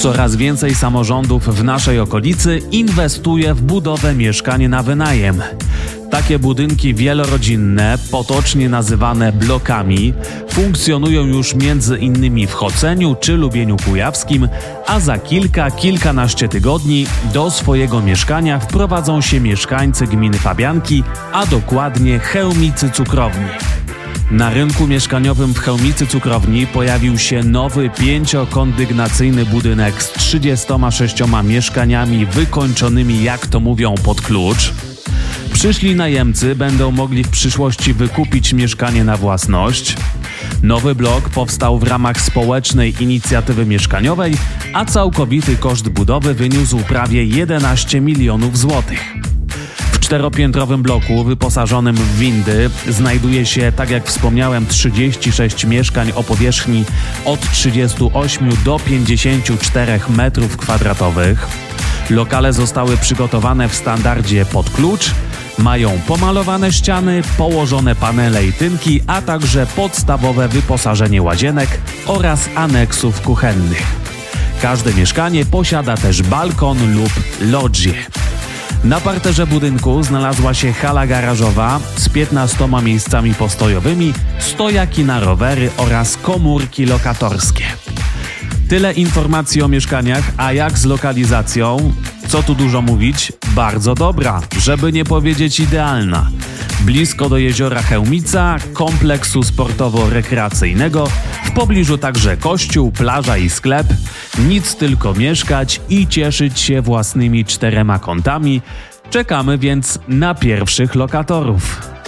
Coraz więcej samorządów w naszej okolicy inwestuje w budowę mieszkań na wynajem. Takie budynki wielorodzinne, potocznie nazywane blokami, funkcjonują już m.in. w Choceniu czy Lubieniu Kujawskim, a za kilkanaście tygodni do swojego mieszkania wprowadzą się mieszkańcy gminy Fabianki, a dokładnie Chełmicy Cukrowni. Na rynku mieszkaniowym w Chełmicy Cukrowni pojawił się nowy 5-kondygnacyjny budynek z 36 mieszkaniami wykończonymi, jak to mówią, pod klucz. Przyszli najemcy będą mogli w przyszłości wykupić mieszkanie na własność. Nowy blok powstał w ramach społecznej inicjatywy mieszkaniowej, a całkowity koszt budowy wyniósł prawie 11 milionów złotych. W 4-piętrowym bloku wyposażonym w windy znajduje się, tak jak wspomniałem, 36 mieszkań o powierzchni od 38 do 54 m2. Lokale zostały przygotowane w standardzie pod klucz, mają pomalowane ściany, położone panele i tynki, a także podstawowe wyposażenie łazienek oraz aneksów kuchennych. Każde mieszkanie posiada też balkon lub lodżię. Na parterze budynku znalazła się hala garażowa z 15 miejscami postojowymi, stojaki na rowery oraz komórki lokatorskie. Tyle informacji o mieszkaniach, a jak z lokalizacją? Co tu dużo mówić? Bardzo dobra, żeby nie powiedzieć idealna. Blisko do jeziora Chełmica, kompleksu sportowo-rekreacyjnego, w pobliżu także kościół, plaża i sklep. Nic tylko mieszkać i cieszyć się własnymi 4 kątami. Czekamy więc na pierwszych lokatorów.